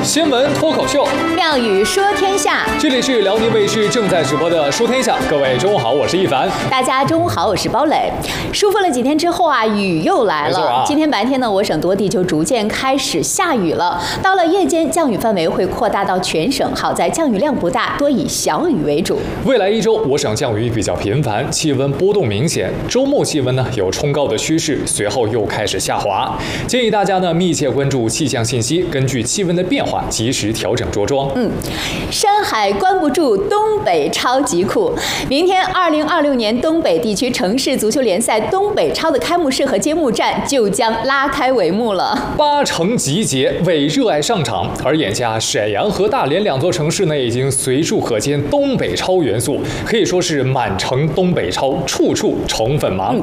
新闻脱口秀， 妙语说天下。 这里是辽宁卫视正在直播的《说天下》，各位中午好，我是一凡。 大家中午好，我是包磊。舒服了几天之后啊，雨又来了。今天白天呢，我省多地就逐渐开始下雨了。到了夜间，降雨范围会扩大到全省。好在降雨量不大，多以小雨为主。 未来一周，我省降雨比较频繁，气温波动明显。周末气温呢有冲高的趋势，随后又开始下滑。建议大家呢密切关注气象信息，根据气温的变化及时调整着装。 山海关不住，东北超级酷。明天2026年东北地区城市足球联赛东北超的开幕式和揭幕战就将拉开帷幕了。 8城集结为热爱上场，而眼下沈阳和大连两座城市呢已经随处可见东北超元素，可以说是满城东北超，处处宠粉芒。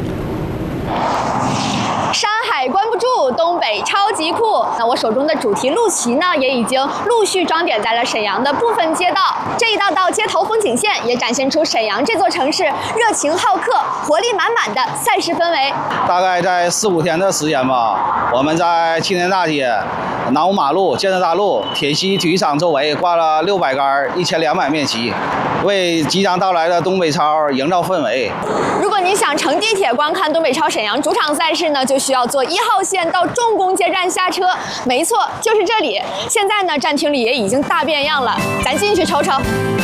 山海关不住，东北超级酷。那我手中的主题路旗呢，也已经陆续装点在了沈阳的部分街道。这一道道街头风景线也展现出沈阳这座城市热情好客、活力满满的赛事氛围。 大概在4、5天的时间吧，我们在青年大街、南五马路、建设大路、铁西体育场周围挂了600杆1200面旗，为即将到来的东北超营造氛围。 如果您想乘地铁观看东北超沈阳主场赛事呢，就需要坐1号线到重工街站下车。没错，就是这里。现在呢，站厅里也已经大变样了，咱进去瞅瞅。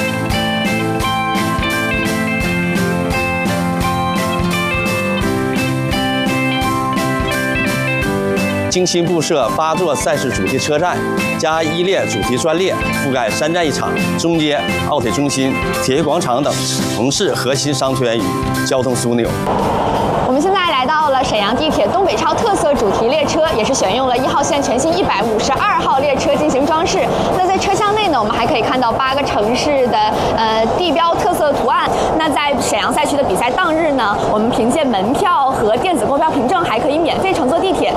精心布设8座赛事主题车站，加1列主题专列，覆盖3站1场、中街、奥体中心、铁艺广场等城市核心商圈与交通枢纽。 我们现在来到了沈阳地铁东北超特色主题列车，也是选用了1号线全新152号列车进行装饰。那在车厢内呢，我们还可以看到8个城市的地标特色图案。那在沈阳赛区的比赛当日呢，我们凭借门票和电子购票凭证，还可以免费乘坐地铁。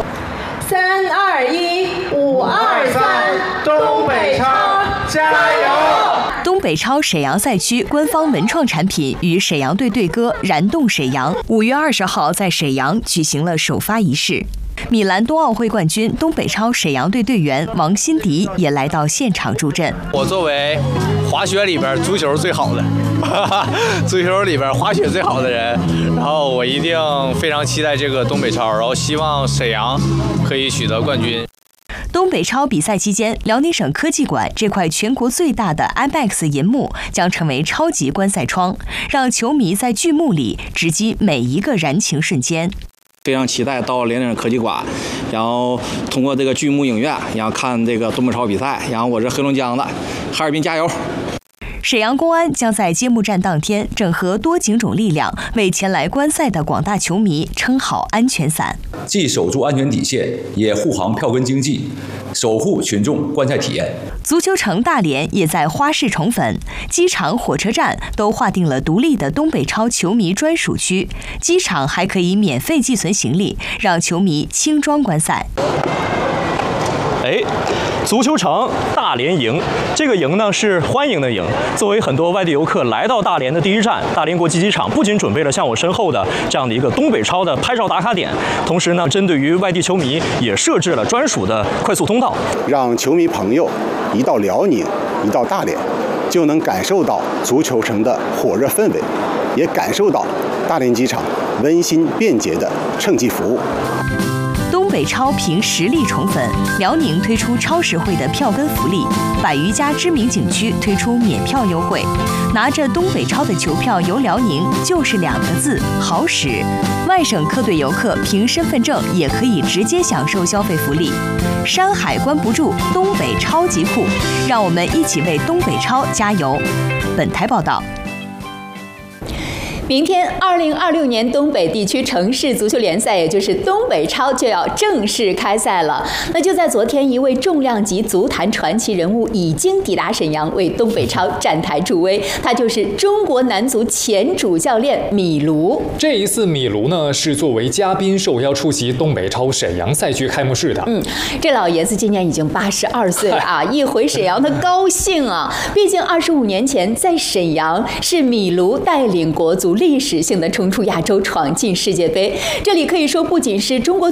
3、2、1、5、2、3，东北超加油！ 东北超沈阳赛区官方文创产品与沈阳队队歌燃动沈阳，5月20号在沈阳举行了首发仪式。米兰冬奥会冠军东北超沈阳队队员王欣迪也来到现场助阵。 我作为滑雪里边足球最好的，足球里边滑雪最好的人，然后我一定非常期待这个东北超，然后希望沈阳可以取得冠军。 东北超比赛期间，辽宁省科技馆这块全国最大的 IMAX 银幕将成为超级观赛窗，让球迷在剧目里直击每一个燃情瞬间。 非常期待到辽宁省科技馆，然后通过这个剧目影院，然后看这个东北超比赛。然后我是黑龙江的，哈尔滨加油！ 沈阳公安将在揭幕战当天整合多警种力量，为前来观赛的广大球迷撑好安全伞， 既守住安全底线，也护航票根经济，守护群众观赛体验。 足球城大连也在花式宠粉，机场、火车站都划定了独立的东北超球迷专属区，机场还可以免费寄存行李，让球迷轻装观赛。 足球城大连营，这个营呢是欢迎的营。作为很多外地游客来到大连的第一站，大连国际机场不仅准备了像我身后的这样的一个东北超的拍照打卡点，同时呢，针对于外地球迷也设置了专属的快速通道， 让球迷朋友一到辽宁，一到大连，就能感受到足球城的火热氛围，也感受到大连机场温馨便捷的乘机服务。 东北超凭实力宠粉，辽宁推出超实惠的票根福利，100余家知名景区推出免票优惠。拿着东北超的球票游辽宁，就是2个字：好使。外省客队游客凭身份证也可以直接享受消费福利。山海关不住，东北超级酷，让我们一起为东北超加油。本台报道。明天2026年东北地区城市足球联赛，也就是东北超就要正式开赛了。那就在昨天，一位重量级足坛传奇人物已经抵达沈阳，为东北超站台助威。他就是中国男足前主教练米卢。 这一次，米卢呢是作为嘉宾受邀出席东北超沈阳赛区开幕式的。 这老爷子今年已经82岁了啊！一回沈阳，他高兴啊！毕竟25年前在沈阳是米卢带领国足历史性的冲出亚洲，闯进世界杯。这里可以说不仅是中国